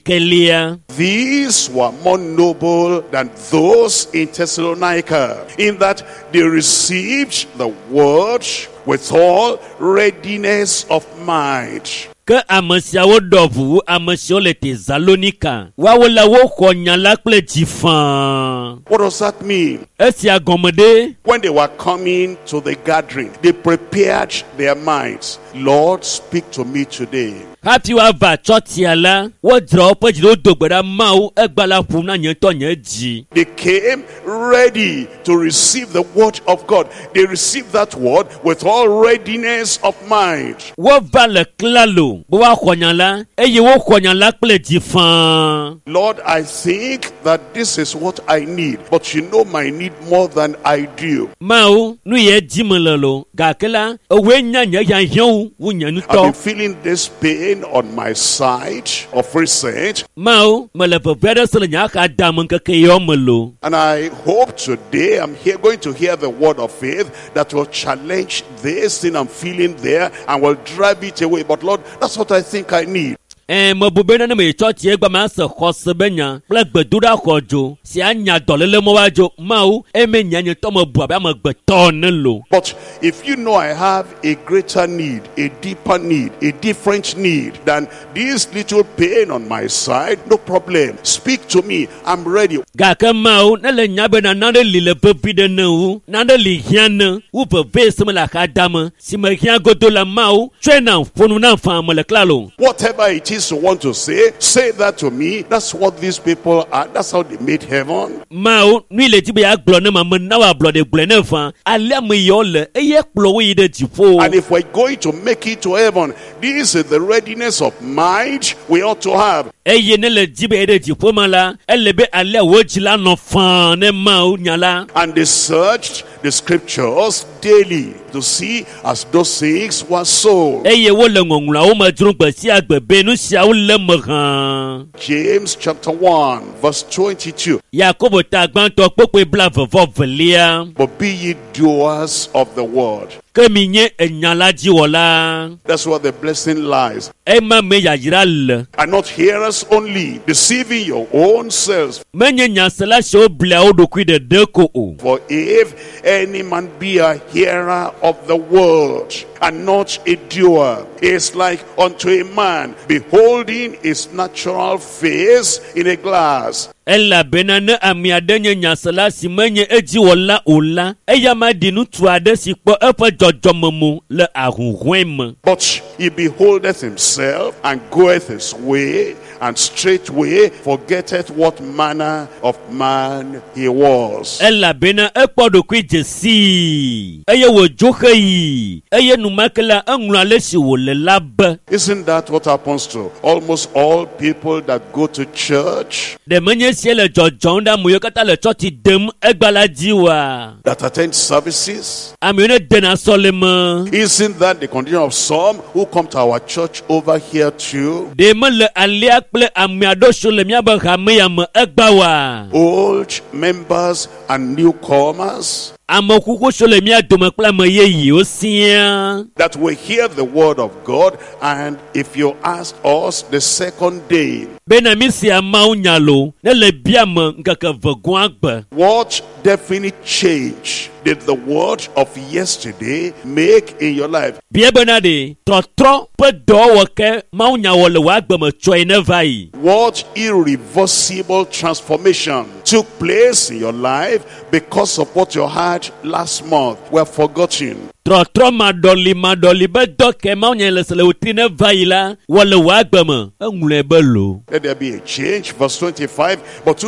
11. These were more noble than those in Thessalonica, in that they received the word with all readiness of mind. Ke ame siawo ɖɔ ʋu ame siwo le Tesalonika woawo la wo xɔ nya la kple dzi fãa. What does that mean? Esia gɔme ɖe When they were coming to the gathering, they prepared their minds. Lord, speak to me today. hafi woava tsɔtia la wodzra woƒe dziɖo do gbe ɖa Mawu egba la ƒom na nye ŋutɔ nye dzi. They came ready to receive the word of God. They received that word with all readiness of mind. Wova le klalo be woaxɔ nya la eye woxɔ nya la kple dzi fãa. Lord, I think that this is what I need, but you know my need more than I do. Mawu nu ye dzi me le lo gake la ewoe nya nye hiahiãwo wu nye I've been ŋutɔ. feeling this pain on my side of recent, Mawu mele veve aɖe se le nye axa dame ŋkeke yewo me lo. and I hope today I'm going to hear the word of faith that will challenge this thing I'm feeling there and will drive it away. But Lord, that's what I think I need. Mebu bena ne me tsɔtsi egba ma se xɔse be nya kple gbedoɖa xɔdzo si anya dɔléle mɔ wadzo Mawu eme nya nye tɔ me bu abe amegbetɔ ne lo. But if you know I have a greater need, a deeper need, a different need than this little pain on my side, no problem. Speak to me. I'm ready. Gake Mawu ne le nya bena nane li le vevi ɖe ne wu nane li hiã ne wu veve se me le axa dame si me hiã godo le Mawu tsɔe na ƒonu na fãa me le klalo. Whatever it is you want to say that to me. That's what these people are. That's how they made heaven. Mawu nu le ti be ya gblɔ ne ma me na wa gblɔ de gblɔe ne fãa alea me yewo le eye kplɔ wo yi ɖe dziƒo. And if we're going to make it to heaven, this is the readiness of mind we ought to have. Eye ne le dzi be ye ɖe dziƒo ma la ele be alea wo dzi la nɔ fãa ne Mawu nya la. And they searched the scriptures daily to see as those things were so. Eye wo le ŋɔŋlɔawo me dzrom gbe sia gbe be nu siawo le me hã. James chapter 1 verse 22. Yakobo ta gbãtɔ kpokpe 22. But be ye doers of the word. Ke mi nye enya la dziwɔla. That's where the blessing lies. Ema me yayra le. And not hearers only, deceiving your own selves. Menye nyasela siwo blia wo ɖokui ɖeɖe ko o. For if any man be a hearer of the word and not a doer, is like unto a man beholding his natural face in a glass. Elabena ne ame aɖe nye nyasela si menye edziwɔla o la eya ma ɖi ŋutsu aɖe si kpɔ eƒe dzɔdzɔmemo le ahuhɔe me. But he beholdeth himself and goeth his way, and straightway forgetteth what manner of man he was. Ella bena ekpodo kwi jesi. Eye wo jokhei. Eye numakela anglale si wo le lab. Isn't that what happens to almost all people that go to church? De menye siele jojonda muyo kata le church dem egbala jiwa. That attend services? Amione dena solema. Isn't that the condition of some who come to our church over here too? De le alia ple amiado shole miaba hameyam egbawa. Old members and newcomers Amokuko shole mia domekla maye osia. that will hear the word of God, and if you ask us the second day, Benamisi amaunyalo ne le biama ngaka vagwagba. what definite change did the word of yesterday make in your life? Biebenade trotro pe do woke maunyawo le wagba me choi ne vai. What irreversible transformation took place in your life because of what you had last month? We're forgotten. Trotro madoli be doke maunyele se le utine vai la wole wagba me ngule belo. Let there be a change. Verse 25, but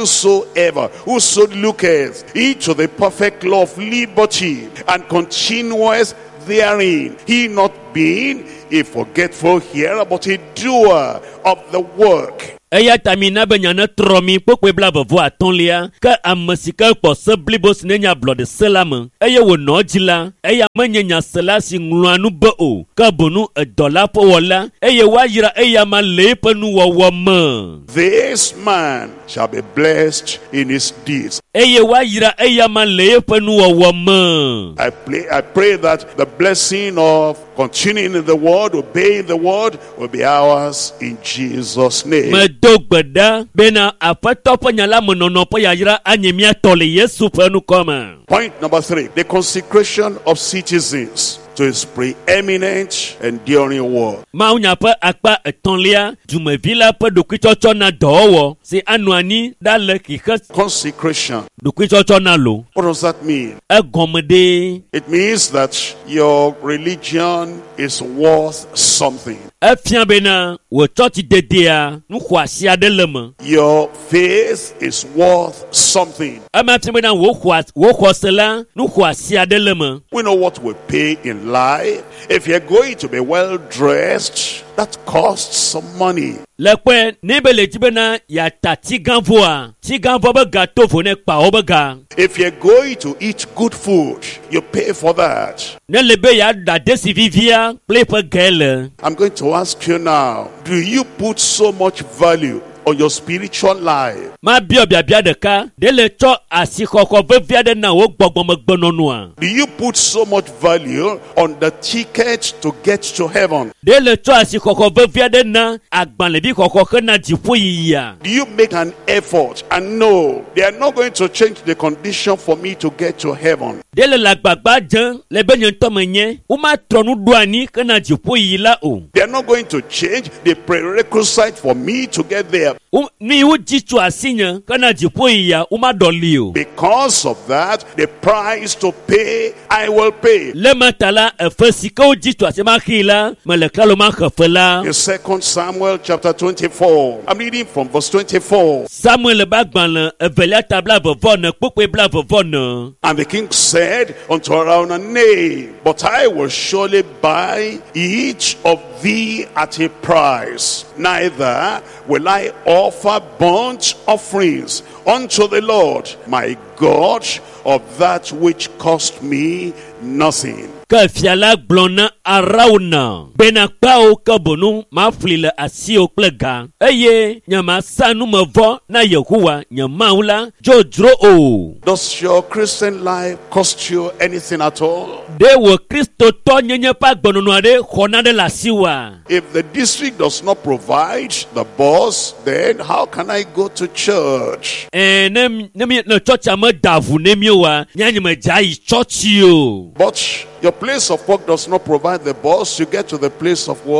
whoso looketh into the perfect law of liberty and continueth therein, he not being a forgetful hearer, but a doer of the work. Eya tamina benyana tromi pokwe blabo vo atonlia ka amasika po seblibo sinenya blood selam eye wo nojila eya manyenya selasi ngluanu bo ka bonu $1 po wala eye wajira eya ma lepenu wawama. This man shall be blessed in his deeds. Eye wajira eya ma lepenu wawama. I pray that the blessing of continuing in the word, obeying the word, will be ours in Jesus' name. Medogbeda bena apatopo nyala mononopo yajira anyemia tole Yesu penu koma. Point number 3, the consecration of citizens to his preeminent enduring word. Maunya pa akpa etonlia jumevila pa dukichocho na dowo si anuani dale kikas Consecration. dukichocho na lo. What does that mean? Egomede It means that your religion is worth something. efian bena wo church dedea nu khwasia de lema. Your faith is worth something. Ama bena wo khwasela nu khwasia de lema. We know what we pay in life. If you're going to be well dressed, that costs some money. Lekwe nebele jibena ya ta tiganvoa be gato vone pa obega. If you're going to eat good food, you pay for that. Ne lebe ya da desi vivia play per gele. I'm going to ask you now, do you put so much value on your spiritual life? Ma bia de ka de le cho asikoko vivia de na wo gbogbomo gbononua. Do you put so much value on the ticket to get to heaven? De le cho asikoko vivia de na agbanle bi koko kana jifu yiya. Do you make an effort and know they are not going to change the condition for me to get to heaven? De le lagbagba jan le benyen to menye o ma tronu duani kana jifu yila o. They are not going to change the prerequisite for me to get there. Ni u jitu asinya kana jifu yiya o ma doli o. Because of that, the price to pay, I will pay. Le matala efasika o jitu asema khila malekalo ma khafela. In 2 Samuel chapter 24, I'm reading from verse 24. Samuel bagban evelia tabla vovona pokwe bla vovona. And the king said unto Araunah, nay, but I will surely buy each of thee at a price. Neither will I offer burnt offerings unto the Lord my God of that which cost me nothing. Ka fiala blona arauna bena pao kabonu ma flile asio plega eye nyama sanu mavo na Yehowa nyamaula jojro o. Does your Christian life cost you anything at all? De wo Kristo to nyenye pa gbononu ade khona de la siwa. If the district does not provide the bus, then how can I go to church? Nem no church am davu nemiowa nyanye me jai church yo. But your place of work does not provide the bus, you get to the place of work.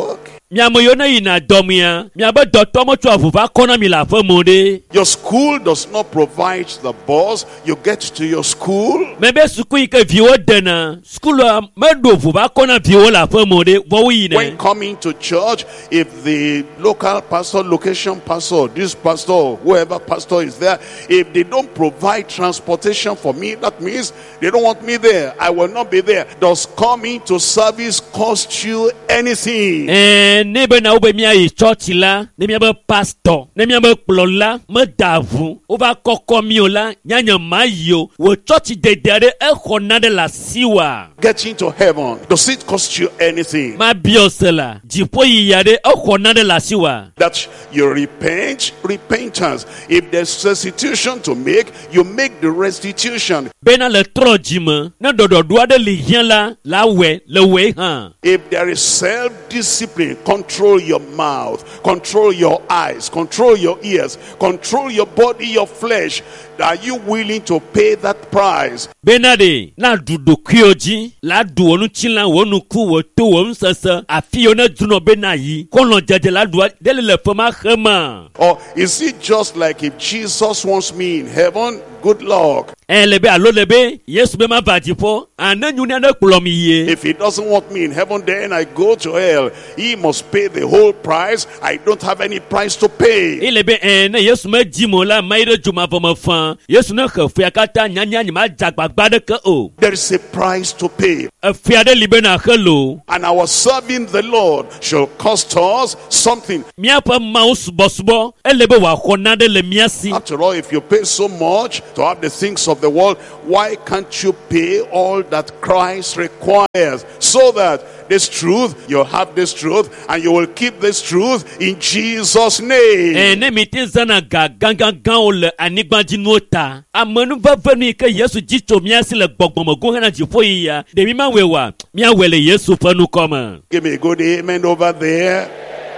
miame yo na yina domia miabe dɔtɔ mo tso avuva kɔna mi la fe mo de. Your school does not provide the bus. You get to your school. Me be suku yi ke viwo dena school me do vuva kɔna viwo la fe mo de wo yi When ne. coming to church, if the local pastor, location pastor, this pastor, whoever pastor is there, if they don't provide transportation for me, that means they don't want me there. I will not be there. Does coming to service cost you anything? Ne be na wo be mia yi church la ne mia be pastor ne mia be kplola me davu o va kɔkɔ mi o la nyanya ma yi o wo church dedere e xɔna de la siwa. Getting to heaven, does it cost you anything? Ma biose la dziƒo yi ya de e xɔna de la siwa. That you repent, repentance. If there's restitution to make, you make the restitution. Bena le trɔ dzime ne ɖɔɖɔɖo aɖe li hiã la wɛ le wɛ hã. If there is self-discipline, control your mouth, control your eyes, control your ears, control your body, your flesh. Are you willing to pay that price? Bena de na ɖuɖokuiwo dzi la ɖu wo ŋutilã wo nuku wo to wo ŋusese afi yo ne drunɔ bena yi kɔlɔ dzedze la ɖua de le fema xema. Or is it just like if Jesus wants me in heaven, good luck. Le be alo le be Yesu be ma va dziƒo ane nyunia ne kplɔ mi ye. If he doesn't want me in heaven, then I go to hell. He must pay the whole price. I don't have any price to pay. Ile be ne Yesu me dzi mo la ma yi ɖe dzoma vɔ me fã Yesu ne xe fia katã nyanya nyima dzagbagba ɖeke o. There is a price to pay. Efia ɖe li be na xe lo. And our serving the Lord shall cost us something. Míaƒe Mawu subɔsubɔ ele be wòaxɔ naɖe le mía si. After all, if you pay so much to have the things of the world, why can't you pay all that Christ requires? So that this truth, you'll have this truth, and you will keep this truth in Jesus' name. Ne mi te zana ga gãgãgãwo le anyigbadzinuwo ta. Amenuveve nu yi ke Yesu dzi tso mía si le gbɔgbɔmego hena dziƒo yiya. Ɖe mi ma wɔe wa, míawɔe le Yesu ƒe nukɔme. Give me a good amen over there.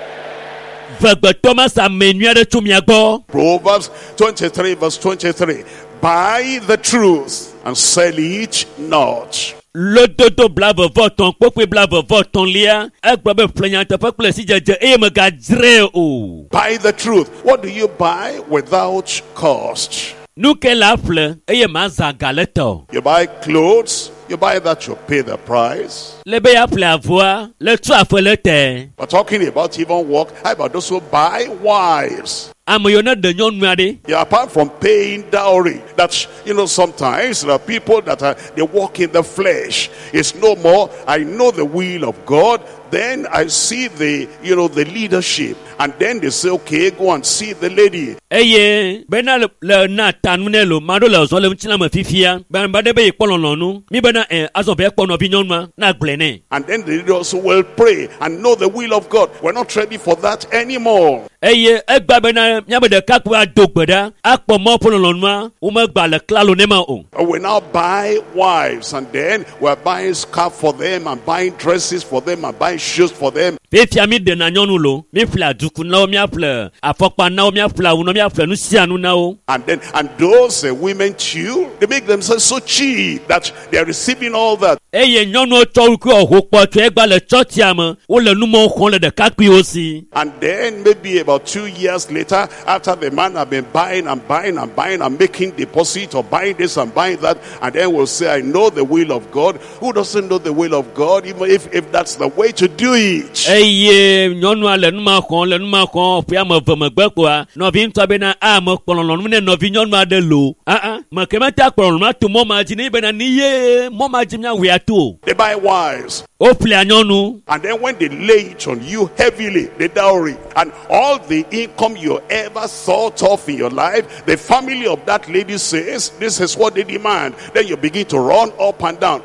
Vegbetɔ ma sa ame nyui aɖe tso mía gbɔ. Proverbs 23 verse 23. Buy the truth and sell it not. Lododo blavevɔtɔn kpekpe blavevɔtɔlia egblɔ be ƒle nyateƒe kple sidzedze eye megadzre o. Buy the truth. What do you buy without cost? Nu ke la ƒle eye mazã ga le tɔ. You buy clothes, you buy that, you pay the price. Le be ya ƒle avɔa le tu aƒe le te. We're talking about even work. How about those who buy wives? Ame yo ne ɖe nyɔnu aɖe. Yeah, apart from paying dowry, that, sometimes there are people that they walk in the flesh. It's no more, I know the will of God. Then I see the leadership. And then they say, okay, go and see the lady. Eye bena le na tanu ne lo ma ɖo le zɔ le ŋutilã me fifia. Ba ɖe be ye kpɔ lɔlɔnu. Mi bena azɔ be kpɔ nɔvi nyɔnua na gblẽ nɛ. And then the lady also will pray and know the will of God. We're not ready for that anymore. Eye egba bena míabe ɖekakpui ado gbe ɖa akpɔ mɔ ƒe lɔlɔnua wo megba le klalo ne ma o. We now buy wives, and then we're buying scarf for them and buying dresses for them and buying shoes for them. Fifia mi ɖena nyɔnu lo. Mi ƒle aduku na wo, míaƒle afɔkpa na wo, míaƒle awu na wo, míaƒle nu sia nu na wo. And those women too, they make themselves so cheap that they're receiving all that. Eye nyɔnuwo tsɔ wokuwo ho kpɔtɔ egba le tsɔtsia me wole numɔwo xɔm le ɖekakpuiwo si. And then maybe about 2 years later, after the man have been buying and making deposit or buying this and buying that, and then we'll say, I know the will of God. Who doesn't know the will of God, even if that's the way to do it? Eye nyɔnua le numa xɔm ƒe ame eve megbe kpoa nɔvi ŋutɔ bena me kplɔlɔnu ne nɔvi nyɔnu aɖe lo. Mekeme ta kplɔlɔnua to mɔ ma dzi ne bena ni ye mɔ ma dzi míawɔe atu o. They buy wives. O ƒlea nyɔnu. And then when they lay it on you heavily, the dowry, and all the income you ever thought of in your life, the family of that lady says, this is what they demand. Then you begin to run up and down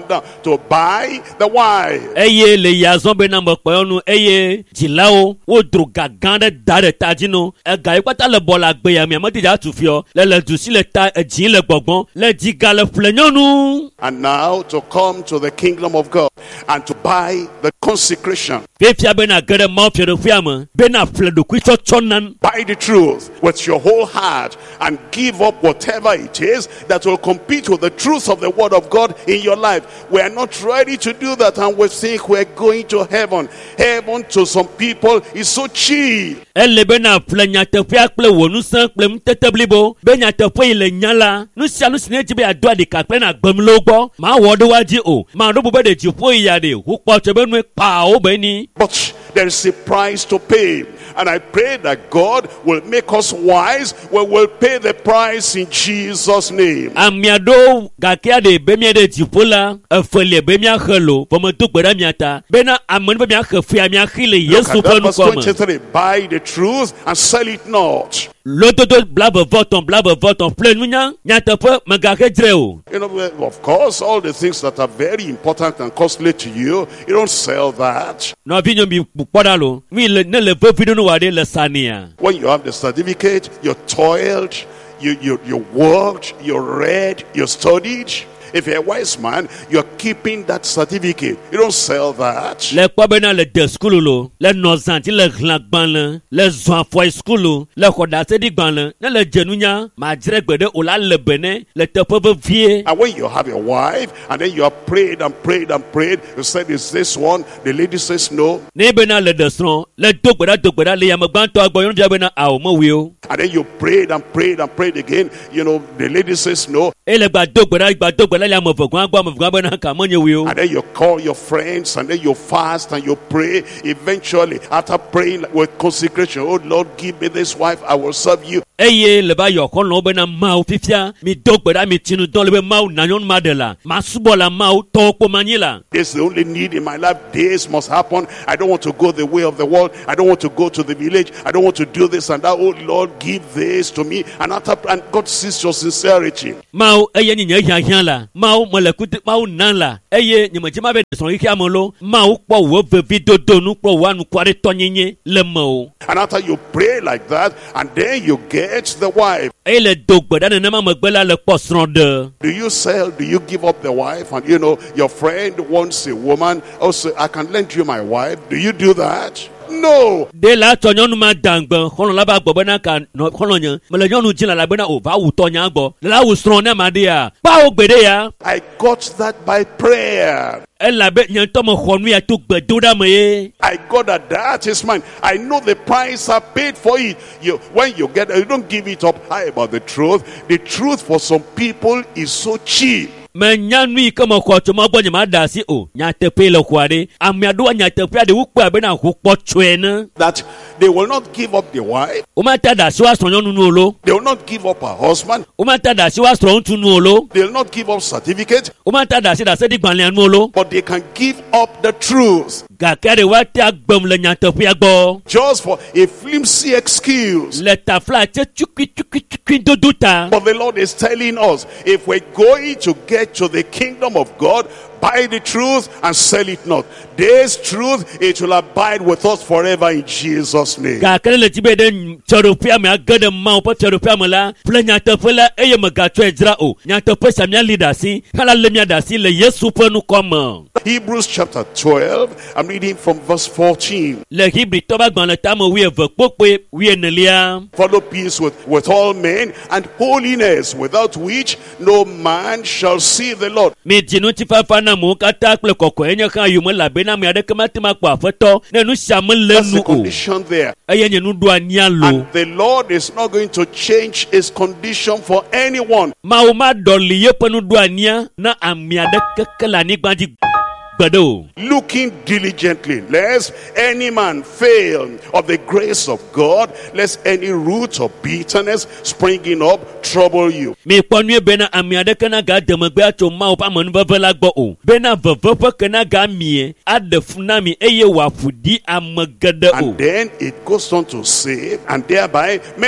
to buy the wife. Eye le yazɔ bena me kpɔyɔnu eye dzilawo wo dro gagã ɖe da ɖe ta dzi no. Ega yi kpata le bɔ le agbe ya mi amedidi atu fiɔ le du si le ta edzi le gbɔgbɔm le dzi ga le ƒle nyɔnu. And now to come to the kingdom of God and to buy the consecration. Fefia bena gede mau pere fiame bena fledo kwicho chonan. Buy the truth with your whole heart and give up whatever it is that will compete with the truth of the word of God in your life. We are not ready to do that, and we think we're going to heaven. Heaven to some people is so cheap. Elle bena flenya tefia kple wonu san kple mteteblibo benya tefe ile nyala nu sia nu sine jibe adwa de kakle na gbemlo gbo ma wodo waji o ma do bube de jifo iya de hu po chebe nu pa o beni. But there is a price to pay, and I pray that God will make us wise. We will pay the price in Jesus' name. Amiado gakia de bemia de jipola efele bemia khelo pomo tugbera miata bena amon bemia khafi amia khile Yesu Look at that ponu verse koma 23. Buy the truth and sell it not. lototo blab voton plenunya nyatepe magake dreo. You know, of course, all the things that are very important and costly to you, you don't sell that. No vinyo mi podalo mi ne le video no wade le sania. When you have the certificate, you toiled, you worked, you read, you studied. If you're a wise man, you're keeping that certificate. You don't sell that. Le kwabena le de skululo le nozanti le glagban le zwanfoi skulu le kodase di gban le le jenunya ma dregbede ola le bene le tepe vie. And when you have a wife, and then you have prayed and prayed and prayed, you said, is this one? The lady says no. Ne bena le desron le dogbeda le yamagban to agbo yonu bena awo mo wi o. And then you prayed and prayed and prayed again. You know, the lady says no. Ele gba dogbeda le amofogwan bena ka monye wi o. And then you call your friends, and then you fast and you pray. Eventually, after praying with consecration, oh Lord, give me this wife, I will serve you. Eye le ba yo kon lo bena mau fifia mi dogbeda mi tinu don le be mau nanyon madela ma subola mau to po manila. This is the only need in my life. This must happen. I don't want to go the way of the world. I don't want to go to the village. I don't want to do this and that. Oh Lord, give this to me. And God sees your sincerity. Mau eye ni nya la mau molekuti mau nanla eye ni majima be son iki amolo mau po wo vevi dodo nu po wa nu kware tonyenye le mo. And after you pray like that, and then you get the wife. Ele dogbeda ne ma magbela le posronde. Do you sell? Do you give up the wife? And you know, your friend wants a woman. Also, I can lend you my wife. Do you do that? No. De la tonyonu ma dangban kono la ba gbo na ka no kono nya mele nyonu jin la be na o va wu tonya gbo la wu stron na ma de ya pa o gbede ya. I got that by prayer. Ela be nyen to mo khonu ya to gbedo da me. I got that is mine. I know the price I paid for it. When you get it, you don't give it up high about the truth. The truth for some people is so cheap. Menyanui kama kwa choma bonye madasi o nyatepe le kwade amiadua nyatepe de ukwa be na hukpo chwena that they will not give up the wife. Umata da siwa stron yonu nuolo. They will not give up her husband. Umata da siwa stron tu nuolo. They will not give up certificate. Umata da si da se di gbanle nuolo. But they can give up the truth. Gakere wate agbom le nyatepe agbo. Just for a flimsy excuse. Le tafla che chukwi doduta. But the Lord is telling us, if we're going to get to the kingdom of God, buy the truth and sell it not. This truth, it will abide with us forever in Jesus' name. Gakere le tibe de choropia me agade ma po choropia me la ple nyatepe la eye me gatwe ejra o nyatepe samia leadersi kala le mia dasi le Yesu ponu koma. Hebrews chapter 12, I'm reading from verse 14. Le Hebrew toba gban le tamo wi eve pope wi enelia. Follow peace with all men and holiness, without which no man shall see the Lord. Mi jinu ti fafa na mo kata kple koko enya kan yu mo la be na mi ade kema ti ma kwa feto na nu sham le That's nu the o. condition there. Eye nyenu do ania lo. And the Lord is not going to change his condition for anyone. Ma o ma doli ye penu do ania na ami ade kekela ni gbanji gbado. Looking diligently, lest any man fail of the grace of God, lest any root of bitterness springing up trouble you. Mi ponu be na ami ade kana ga demegbe ato ma o pa manu veve la gbo o. Be na veve pe kana ga mie ade funami eye wa fudi amagede o. And then it goes on to say, and thereby many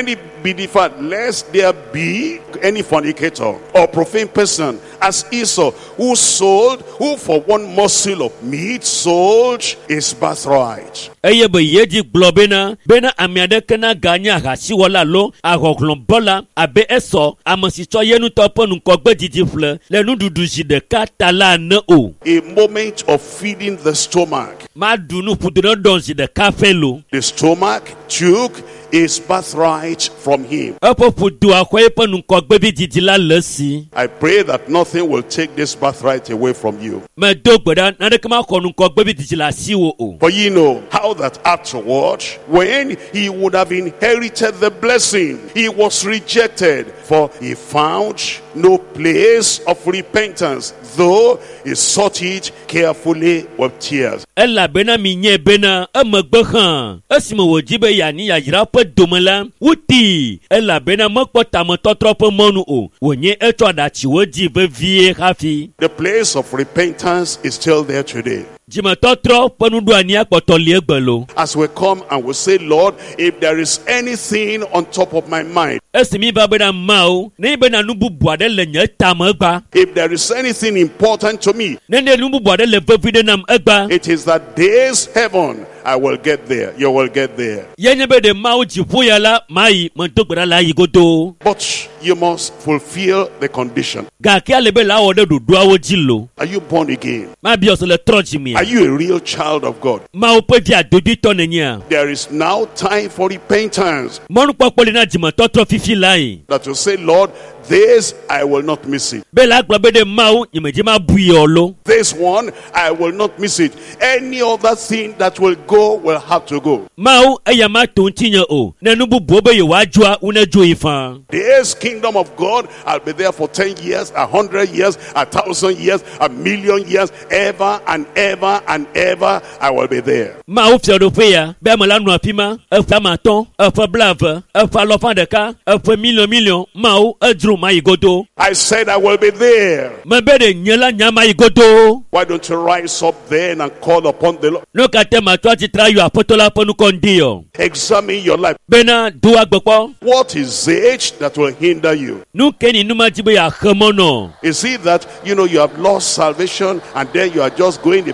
be deferred, lest there be any fornicator or profane person as Esau, who for one morsel of meat sold his birthright. Eye be yeji globena bena amiade kena ganya hasi wala lo agoglon bola abe eso amasicho yenu topo nkogbe didifle le nududu jide katala na o. A moment of feeding the stomach. Ma dunu pudro don jide kafelo. The stomach took his birthright from him. I pray that nothing will take this birthright away from you. For you know how that afterward, when he would have inherited the blessing, he was rejected, for he found no place of repentance, though he sought it carefully with tears. Domela wuti ela bena mokpota mototropo monu o wonye eto adachi woji be vie hafi. The place of repentance is still there today. As we come and we say, Lord, if there is anything on top of my mind, if there is anything important to me, it is that this heaven I will get there. You will get there. But you must fulfill the condition. Are you born again? Are you a real child of God? There is now time for repentance. That you say, Lord, this I will not miss it. This one I will not miss it. Any other thing that will go will have to go. This kingdom of God, I'll be there for 10 years, 100 years, 1,000 years, 1,000,000 years, ever and ever and ever I will be there. I said I will be there. Why don't you rise up then and call upon the Lord? Examine your life. What is it that will hinder you? Is it that you have lost salvation and then you are just going the